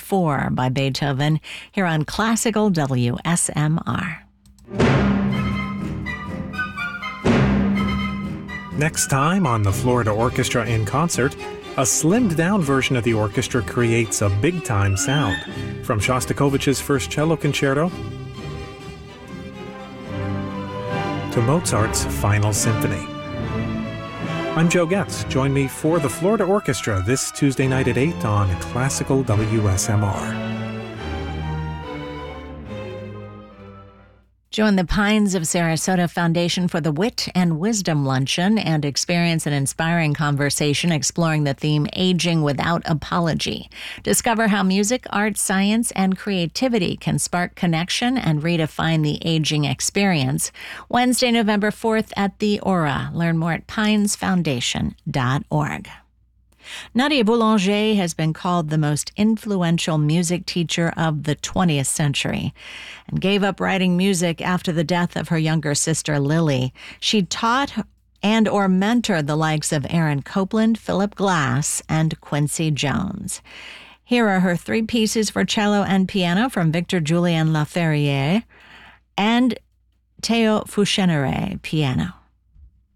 4 by Beethoven here on Classical WSMR. Next time on the Florida Orchestra in Concert, a slimmed-down version of the orchestra creates a big-time sound. From Shostakovich's First Cello Concerto to Mozart's Final Symphony. I'm Joe Getz. Join me for the Florida Orchestra this Tuesday night at 8 on Classical WSMR. Join the Pines of Sarasota Foundation for the Wit and Wisdom Luncheon and experience an inspiring conversation exploring the theme Aging Without Apology. Discover how music, art, science, and creativity can spark connection and redefine the aging experience. Wednesday, November 4th at the Aura. Learn more at pinesfoundation.org. Nadia Boulanger has been called the most influential music teacher of the 20th century and gave up writing music after the death of her younger sister, Lily. She taught and or mentored the likes of Aaron Copland, Philip Glass, and Quincy Jones. Here are her 3 pieces for cello and piano from Victor Julien Laferrière and Théo Fouchénéré, piano.